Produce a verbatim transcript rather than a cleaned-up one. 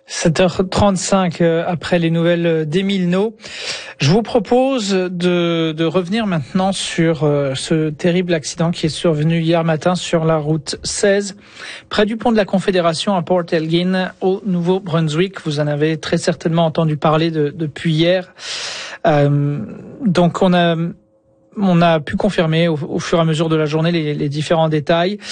sept heures trente-cinq après les nouvelles d'Émile No. Je vous propose de, de revenir maintenant sur ce terrible accident qui est survenu hier matin sur la route seize, près du pont de la Confédération à Port Elgin, au Nouveau-Brunswick. Vous en avez très certainement entendu parler de, depuis hier. Euh, donc on a... On a pu confirmer au, au fur et à mesure de la journée les, les différents détails.